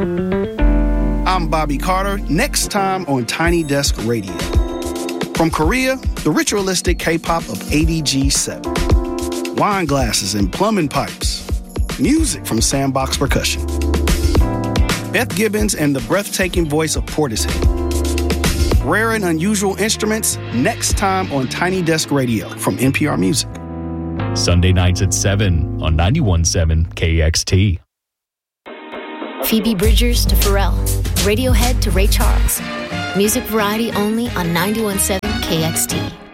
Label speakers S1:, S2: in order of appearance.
S1: I'm Bobby Carter, next time on Tiny Desk Radio. From Korea, the ritualistic K-pop of ADG7. Wine glasses and plumbing pipes. Music from Sandbox Percussion. Beth Gibbons and the breathtaking voice of Portishead. Rare and unusual instruments, next time on Tiny Desk Radio from NPR Music.
S2: Sunday nights at 7 on 91.7 KXT.
S3: Phoebe Bridgers to Pharrell. Radiohead to Ray Charles. Music variety only on 91.7 KXT.